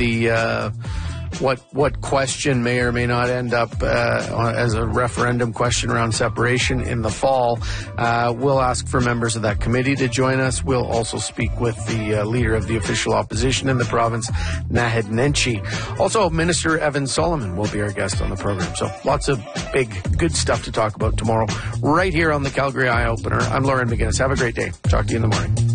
the what question may or may not end up as a referendum question around separation in the fall. We'll ask for members of that committee to join us. We'll also speak with the leader of the official opposition in the province, Naheed Nenshi. Also, Minister Evan Solomon will be our guest on the program. So lots of big, good stuff to talk about tomorrow right here on the Calgary Eye Opener. I'm Lauren McGinnis. Have a great day. Talk to you in the morning.